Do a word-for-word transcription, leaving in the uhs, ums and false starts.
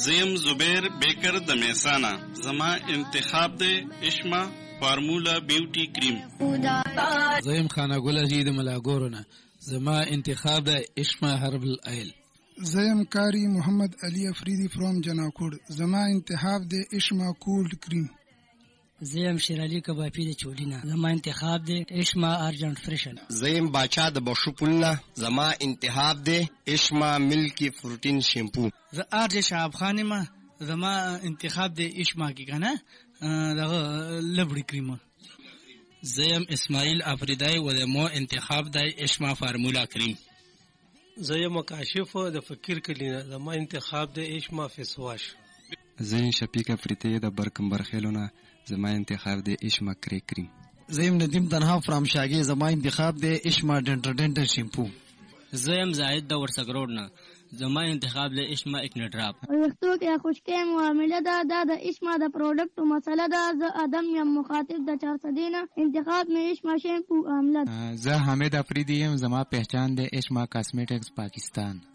زیم زبیر بیکر د میسانا زما انتخاب د اشما فارمولا بیوټي کریم. زیم خانګل اجي د ملاګورونه زما انتخاب د اشما هربل ایل. زیم کاری محمد علی افریدی فرام جناکوړ زما انتخاب د اشما کولډ کریم. زیم شیرالی کبابی د چولینا زما انتخاب د اشما ارجنٹ فریشن. زیم باچا د بشوپلنا زما انتخاب د اشما ملکی فروټین شیمپو. ز ارج شعب خانما زما انتخاب د اشما کی کنه دغه لبړی کریم. زیم اسماعیل افریدی و د مو انتخاب د اشما فارمولا کریم. زیم کاشف د فکر کلینا زما انتخاب د اشما فیس واش. زین شفیق افریدی د برکم برخیلونه زما انتخاب د اشما کری کریم. زیم ندیم تنها فرام شاگی زما انتخاب د اشما ډنټر شیمپو. زیم زاید د ورسګروډ نه زما انتخاب د اشما اکنډراپ. وختو کې خوشکې معاملې ده د اشما د پروډکټ مسله ده. ز ادم یم مخاطب د چار سدینه انتخاب می اشما شیمپو عامله. زه حامد افریدی یم زما پہچان د اشما کاسمیټکس پاکستان.